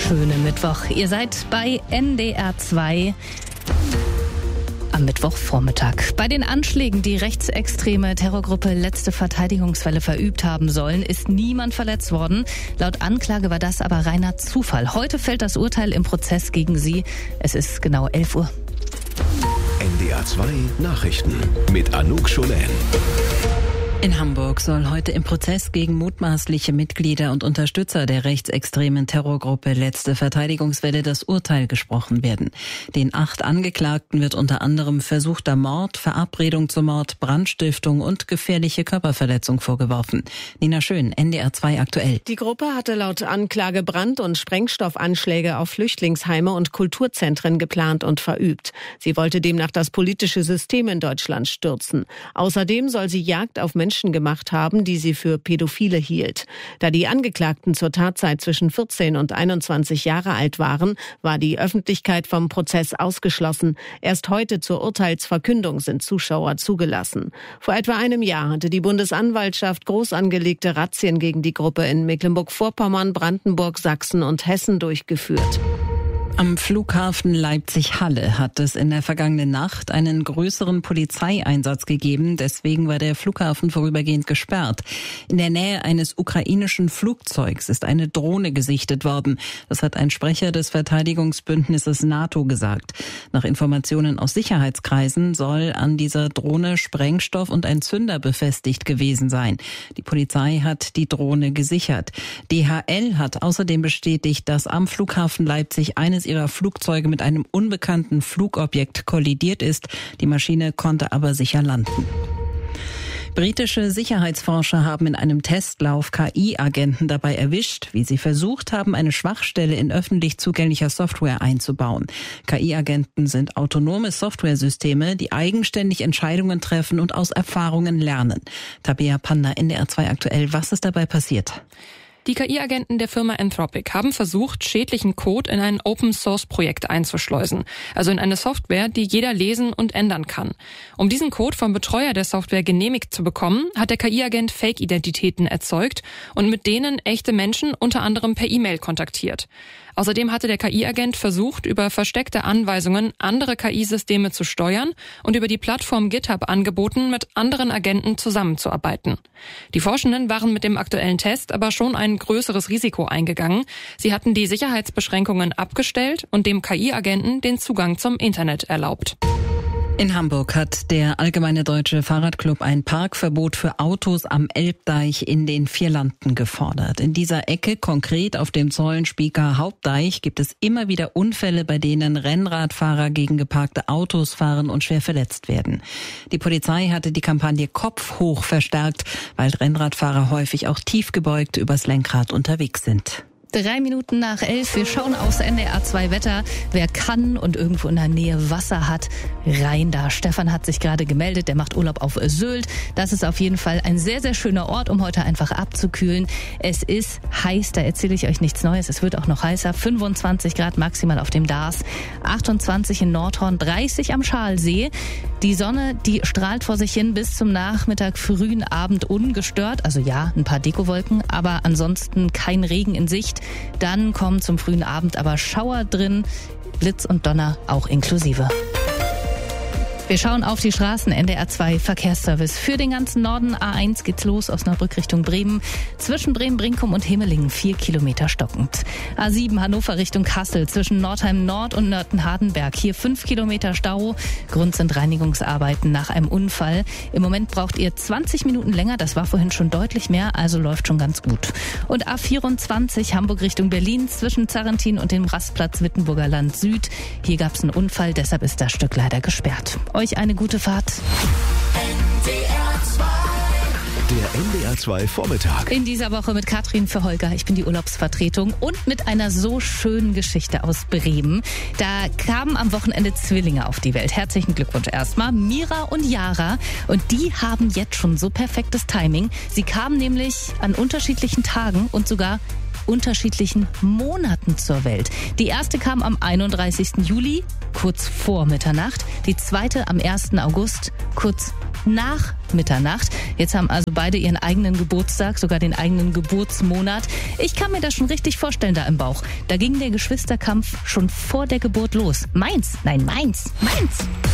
wunderschönen Mittwoch. Ihr seid bei NDR 2 am Mittwochvormittag. Bei den Anschlägen, die rechtsextreme Terrorgruppe Letzte Verteidigungswelle verübt haben sollen, ist niemand verletzt worden. Laut Anklage war das aber reiner Zufall. Heute fällt das Urteil im Prozess gegen sie. Es ist genau 11 Uhr. NDR 2 Nachrichten mit Anouk Scholen. In Hamburg soll heute im Prozess gegen mutmaßliche Mitglieder und Unterstützer der rechtsextremen Terrorgruppe Letzte Verteidigungswelle das Urteil gesprochen werden. Den 8 Angeklagten wird unter anderem versuchter Mord, Verabredung zum Mord, Brandstiftung und gefährliche Körperverletzung vorgeworfen. Nina Schön, NDR 2 aktuell. Die Gruppe hatte laut Anklage Brand- und Sprengstoffanschläge auf Flüchtlingsheime und Kulturzentren geplant und verübt. Sie wollte demnach das politische System in Deutschland stürzen. Außerdem soll sie Jagd auf Menschen gemacht haben, die sie für Pädophile hielt. Da die Angeklagten zur Tatzeit zwischen 14 und 21 Jahre alt waren, war die Öffentlichkeit vom Prozess ausgeschlossen. Erst heute zur Urteilsverkündung sind Zuschauer zugelassen. Vor etwa einem Jahr hatte die Bundesanwaltschaft groß angelegte Razzien gegen die Gruppe in Mecklenburg-Vorpommern, Brandenburg, Sachsen und Hessen durchgeführt. Am Flughafen Leipzig-Halle hat es in der vergangenen Nacht einen größeren Polizeieinsatz gegeben. Deswegen war der Flughafen vorübergehend gesperrt. In der Nähe eines ukrainischen Flugzeugs ist eine Drohne gesichtet worden. Das hat ein Sprecher des Verteidigungsbündnisses NATO gesagt. Nach Informationen aus Sicherheitskreisen soll an dieser Drohne Sprengstoff und ein Zünder befestigt gewesen sein. Die Polizei hat die Drohne gesichert. DHL hat außerdem bestätigt, dass am Flughafen Leipzig eines ihrer Flugzeuge mit einem unbekannten Flugobjekt kollidiert ist. Die Maschine konnte aber sicher landen. Britische Sicherheitsforscher haben in einem Testlauf KI-Agenten dabei erwischt, wie sie versucht haben, eine Schwachstelle in öffentlich zugänglicher Software einzubauen. KI-Agenten sind autonome Softwaresysteme, die eigenständig Entscheidungen treffen und aus Erfahrungen lernen. Tabea Panda, NDR 2 aktuell. Was ist dabei passiert? Die KI-Agenten der Firma Anthropic haben versucht, schädlichen Code in ein Open-Source-Projekt einzuschleusen, also in eine Software, die jeder lesen und ändern kann. Um diesen Code vom Betreuer der Software genehmigt zu bekommen, hat der KI-Agent Fake-Identitäten erzeugt und mit denen echte Menschen unter anderem per E-Mail kontaktiert. Außerdem hatte der KI-Agent versucht, über versteckte Anweisungen andere KI-Systeme zu steuern und über die Plattform GitHub angeboten, mit anderen Agenten zusammenzuarbeiten. Die Forschenden waren mit dem aktuellen Test aber schon ein größeres Risiko eingegangen. Sie hatten die Sicherheitsbeschränkungen abgestellt und dem KI-Agenten den Zugang zum Internet erlaubt. In Hamburg hat der Allgemeine Deutsche Fahrradclub ein Parkverbot für Autos am Elbdeich in den Vierlanden gefordert. In dieser Ecke, konkret auf dem Zollenspieker Hauptdeich, gibt es immer wieder Unfälle, bei denen Rennradfahrer gegen geparkte Autos fahren und schwer verletzt werden. Die Polizei hatte die Kampagne Kopf hoch verstärkt, weil Rennradfahrer häufig auch tiefgebeugt übers Lenkrad unterwegs sind. 3 Minuten nach 11. Wir schauen aufs NDR 2 Wetter. Wer kann und irgendwo in der Nähe Wasser hat, rein da. Stefan hat sich gerade gemeldet, der macht Urlaub auf Sylt. Das ist auf jeden Fall ein sehr, sehr schöner Ort, um heute einfach abzukühlen. Es ist heiß, da erzähle ich euch nichts Neues. Es wird auch noch heißer. 25 Grad maximal auf dem Dars, 28 in Nordhorn, 30 am Schalsee. Die Sonne, die strahlt vor sich hin bis zum Nachmittag, frühen Abend ungestört. Also ja, ein paar Dekowolken, aber ansonsten kein Regen in Sicht. Dann kommen zum frühen Abend aber Schauer drin, Blitz und Donner auch inklusive. Wir schauen auf die Straßen. NDR 2 Verkehrsservice für den ganzen Norden. A1 geht's los, Osnabrück Richtung Bremen. Zwischen Bremen-Brinkum und Hemelingen 4 Kilometer stockend. A7 Hannover Richtung Kassel. Zwischen Nordheim Nord und Nörten-Hardenberg. Hier 5 Kilometer Stau. Grund sind Reinigungsarbeiten nach einem Unfall. Im Moment braucht ihr 20 Minuten länger. Das war vorhin schon deutlich mehr, also läuft schon ganz gut. Und A24 Hamburg Richtung Berlin. Zwischen Zarrentin und dem Rastplatz Wittenburger Land Süd. Hier gab's einen Unfall, deshalb ist das Stück leider gesperrt. Euch eine gute Fahrt. Der NDR 2 Vormittag. In dieser Woche mit Katrin für Holger. Ich bin die Urlaubsvertretung und mit einer so schönen Geschichte aus Bremen. Da kamen am Wochenende Zwillinge auf die Welt. Herzlichen Glückwunsch erstmal. Mira und Yara. Und die haben jetzt schon so perfektes Timing. Sie kamen nämlich an unterschiedlichen Tagen und sogar unterschiedlichen Monaten zur Welt. Die erste kam am 31. Juli, kurz vor Mitternacht. Die zweite am 1. August, kurz nach Mitternacht. Jetzt haben also beide ihren eigenen Geburtstag, sogar den eigenen Geburtsmonat. Ich kann mir das schon richtig vorstellen da im Bauch. Da ging der Geschwisterkampf schon vor der Geburt los. Meins, nein, meins, meins.